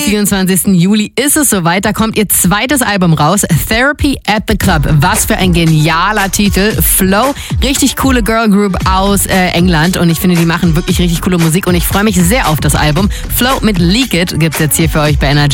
24. Juli ist es soweit. Da kommt ihr zweites Album raus, Therapy at the Club. Was für ein genialer Titel. Flow, richtig coole Girl Group aus England. Und ich finde, die machen wirklich richtig coole Musik. Und ich freue mich sehr auf das Album. Flow mit Leak It gibt's jetzt hier für euch bei NRJ.